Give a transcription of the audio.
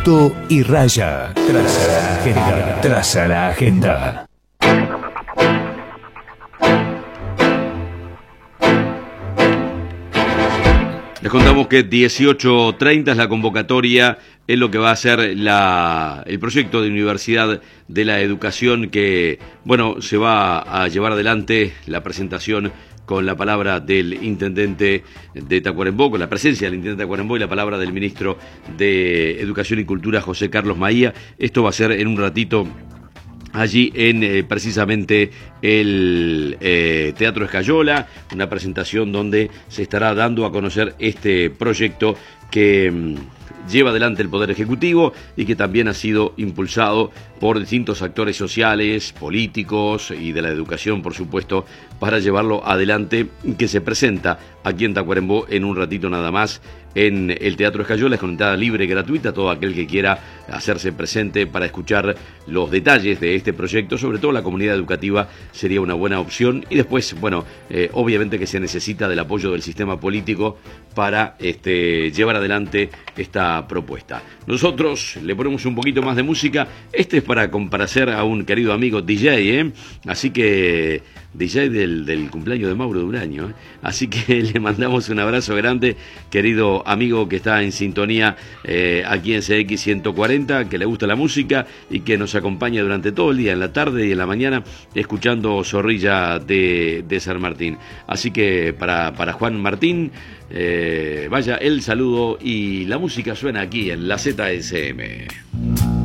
punto y raya. Traza la agenda. Traza la agenda. Les contamos que 18:30 es la convocatoria, es lo que va a ser el proyecto de Universidad de la Educación que, bueno, se va a llevar adelante la presentación con la palabra del intendente de Tacuarembó, con la presencia del intendente de Tacuarembó y la palabra del ministro de Educación y Cultura, José Carlos Maía. Esto va a ser en un ratito allí en precisamente el Teatro Escayola, una presentación donde se estará dando a conocer este proyecto que lleva adelante el Poder Ejecutivo y que también ha sido impulsado por distintos actores sociales, políticos y de la educación, por supuesto, para llevarlo adelante, que se presenta aquí en Tacuarembó en un ratito nada más en el Teatro Escayola. Es con entrada libre y gratuita. Todo aquel que quiera hacerse presente para escuchar los detalles de este proyecto, sobre todo la comunidad educativa, sería una buena opción. Y después, bueno, obviamente que se necesita del apoyo del sistema político para llevar adelante esta propuesta. Nosotros le ponemos un poquito más de música. Este es para complacer a un querido amigo DJ, así que DJ del cumpleaños de Mauro Duraño, así que le mandamos un abrazo grande, querido amigo que está en sintonía aquí en CX 140, que le gusta la música y que nos acompaña durante todo el día, en la tarde y en la mañana, escuchando Zorrilla de San Martín. Así que para Juan Martín, vaya el saludo y la música suena aquí en la ZSM.